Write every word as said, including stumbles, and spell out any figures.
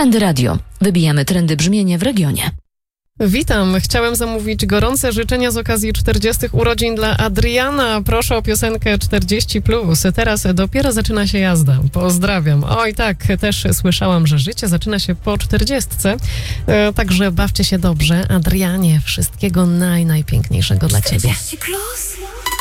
Trendy Radio. Wybijamy trendy brzmienia w regionie. Witam. Chciałem zamówić gorące życzenia z okazji czterdziestych urodzin dla Adriana. Proszę o piosenkę czterdzieści plus. Teraz dopiero zaczyna się jazda. Pozdrawiam. Oj tak, też słyszałam, że życie zaczyna się po czterdziestce. E, także bawcie się dobrze. Adrianie, wszystkiego naj, najpiękniejszego dla ciebie.